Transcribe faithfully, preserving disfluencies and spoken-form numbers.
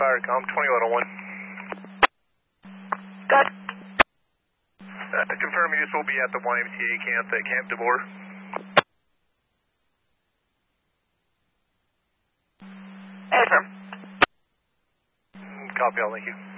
fire com, twenty-one oh one. Got it. Uh, confirm this will be at the Y M C A camp at Camp DeBoer. Affirm. Copy all, thank you.